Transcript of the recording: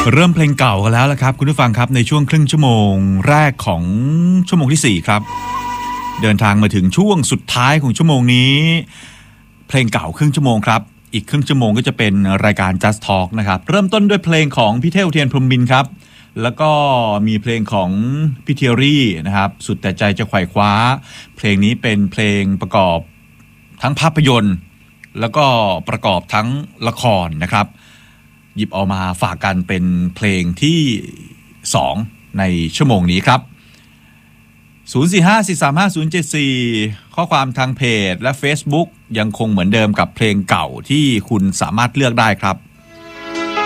เริ่มเพลงเก่ากันแล้วละครับคุณผู้ฟังครับในช่วงครึ่งชั่วโมงแรกของชั่วโมงที่4ครับเดินทางมาถึงช่วงสุดท้ายของชั่วโมงนี้เพลงเก่าครึ่งชั่วโมงครับอีกครึ่งชั่วโมงก็จะเป็นรายการ Just Talk นะครับเริ่มต้นด้วยเพลงของพี่เท่อุเทียนพรหมบินครับแล้วก็มีเพลงของพี่เทียรี่นะครับสุดแต่ใจจะไขว่คว้าเพลงนี้เป็นเพลงประกอบทั้งภาพยนตร์แล้วก็ประกอบทั้งละครนะครับหยิบเอามาฝากกันเป็นเพลงที่2ในชั่วโมงนี้ครับ0454355074ข้อความทางเพจและ Facebook ยังคงเหมือนเดิมกับเพลงเก่าที่คุณสามารถเลือกได้ครับ